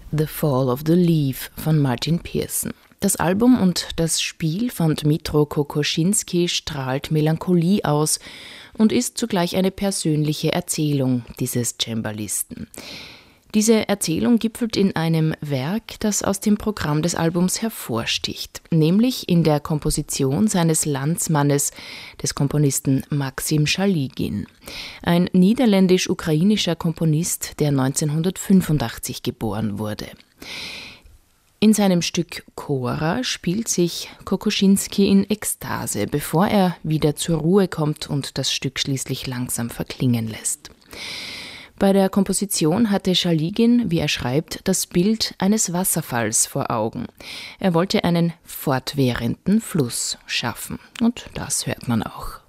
The Fall of the Leaf von Martin Pearson. Das Album und das Spiel von Dmytro Kokoschinski strahlt Melancholie aus und ist zugleich eine persönliche Erzählung dieses Cembalisten. Diese Erzählung gipfelt in einem Werk, das aus dem Programm des Albums hervorsticht, nämlich in der Komposition seines Landsmannes, des Komponisten Maxim Schaligin, ein niederländisch-ukrainischer Komponist, der 1985 geboren wurde. In seinem Stück Chora spielt sich Kokoschinski in Ekstase, bevor er wieder zur Ruhe kommt und das Stück schließlich langsam verklingen lässt. Bei der Komposition hatte Schaligin, wie er schreibt, das Bild eines Wasserfalls vor Augen. Er wollte einen fortwährenden Fluss schaffen. Und das hört man auch.